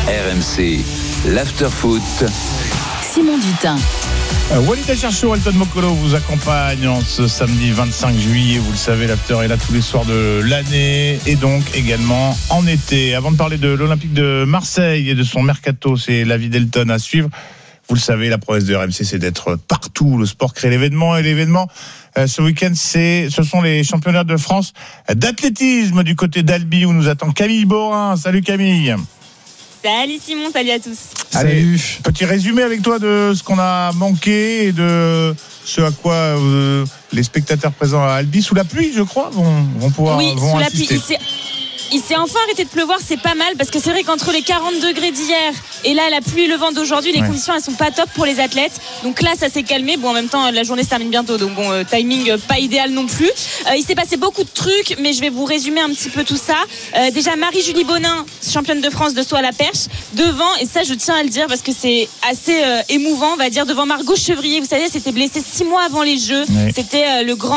RMC, l'after-foot. Simon Dutin. Walid Acharchour, Elton Mokolo vous accompagne en ce samedi 25 juillet. Vous le savez, l'after est là tous les soirs de l'année et donc également en été. Avant de parler de l'Olympique de Marseille et de son mercato, c'est l'avis d'Elton à suivre. Vous le savez, la promesse de RMC, c'est d'être partout. Le sport crée l'événement et l'événement, ce week-end, ce sont les championnats de France d'athlétisme du côté d'Albi où nous attend Camille Borin. Salut Camille. Salut Simon, salut à tous. Allez, petit résumé avec toi de ce qu'on a manqué et de ce à quoi les spectateurs présents à Albi, sous la pluie, je crois, vont pouvoir sous la assister. pluie. Il s'est enfin arrêté de pleuvoir, c'est pas mal parce que c'est vrai qu'entre les 40 degrés d'hier et là la pluie et le vent d'aujourd'hui, les conditions elles sont pas top pour les athlètes. Donc là ça s'est calmé. Bon, en même temps la journée se termine bientôt, donc bon, timing pas idéal non plus. Il s'est passé beaucoup de trucs, mais je vais vous résumer un petit peu tout ça. Déjà Marie-Julie Bonin, championne de France de saut à la perche, devant, et ça je tiens à le dire parce que c'est assez émouvant, on va dire, devant Margot Chevrier. Vous savez, elle s'était blessée 6 mois avant les Jeux. C'était le grand